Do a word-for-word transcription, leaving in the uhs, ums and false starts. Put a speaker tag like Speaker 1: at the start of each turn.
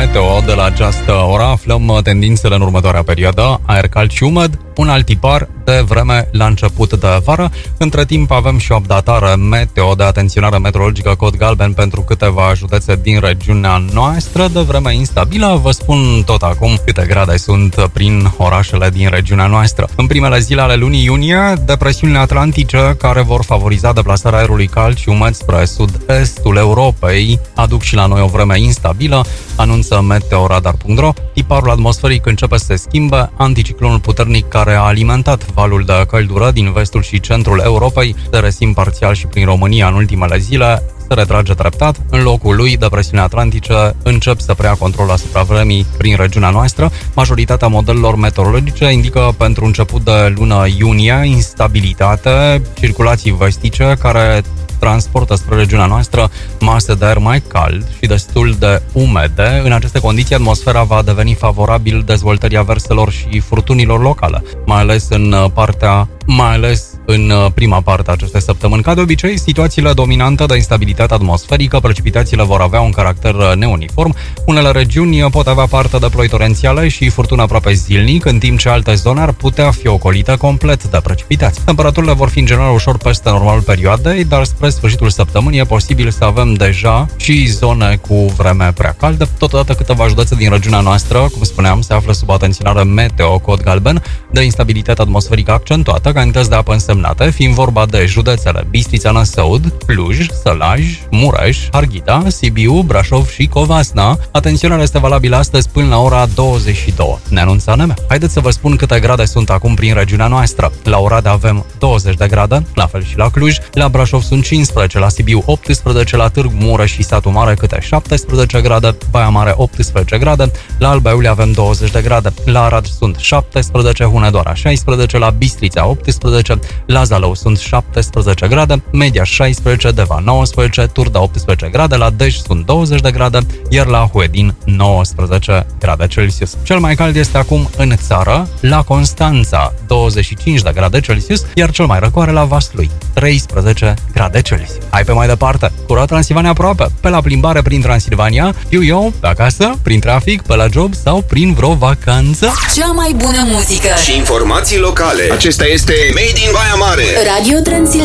Speaker 1: meteo de la această oră. Aflăm tendințele în următoarea perioadă. Aer cald și umed, un alt tipar de vreme la început de vară. Între timp avem și o updatare meteo de atenționare meteorologică cod galben pentru câteva județe din regiunea noastră, de vreme instabilă. Vă spun tot acum câte grade sunt prin orașele din regiunea noastră. În primele zile ale lunii iunie, depresiunile atlantice care vor favoriza deplasarea aerului cald și umed spre sud-estul Europei aduc și la noi o vreme instabilă, anunță meteoradar punct ro. Tiparul atmosferic începe să se schimbe. Anticiclonul puternic care a alimentat valul de căldură din vestul și centrul Europei se resim parțial și prin România în ultimele zile, se retrage treptat. În locul lui, depresiunile atlantice încep să preia controlul asupra vremii prin regiunea noastră. Majoritatea modelelor meteorologice indică pentru început de lună iunie instabilitate, circulații vestice care transportă spre regiunea noastră mase de aer mai cald și destul de umede. În aceste condiții, atmosfera va deveni favorabil dezvoltării averselor și furtunilor locale, mai ales în partea mai ales în prima parte a acestei săptămâni. Ca de obicei, situațiile dominante de instabilitate atmosferică, precipitațiile vor avea un caracter neuniform. Unele regiuni pot avea parte de ploi torențiale și furtuni aproape zilnic, în timp ce alte zone ar putea fi ocolite complet de precipitații. Temperaturile vor fi în general ușor peste normalul perioadei, dar spre sfârșitul săptămânii e posibil să avem deja și zone cu vreme prea caldă. Totodată câteva județe din regiunea noastră, cum spuneam, se află sub atenționare meteo cod galben de instabilitate atmosferică accentuată, cantități de apă însemnate, fiind vorba de județele Bistrița, Năsăud, Cluj, Sălaj, Mureș, Harghita, Sibiu, Brașov și Covasna. Atenționarea este valabilă astăzi până la ora douăzeci și două. Ne anunță A N M. Haideți să vă spun câte grade sunt acum prin regiunea noastră. La Oradea avem douăzeci de grade, la fel și la Cluj, la Brașov sunt cincisprezece, la Sibiu optsprezece, la Târgu Mureș și Satu Mare câte șaptesprezece grade, Baia Mare optsprezece grade, la Alba Iulia avem douăzeci de grade, la Arad sunt șaptesprezece, Hunedoara șaisprezece, la Bistrița optsprezece, la Zalău sunt șaptesprezece grade, Media șaisprezece, Deva nouăsprezece, Turda optsprezece grade, la Dej sunt douăzeci de grade, iar la Huedin nouăsprezece grade Celsius. Cel mai cald este acum în țară, la Constanța douăzeci și cinci de grade Celsius, iar cel mai răcoare la Vaslui treisprezece grade Celsius. Hai pe mai departe, cu Rad Transilvania aproape, pe la plimbare prin Transilvania, eu eu, pe acasă, prin trafic, pe la job sau prin vreo vacanță.
Speaker 2: Cea mai bună muzică
Speaker 3: și informații locale. Acesta este Made in Baia Mare.
Speaker 2: Radio Transilvania.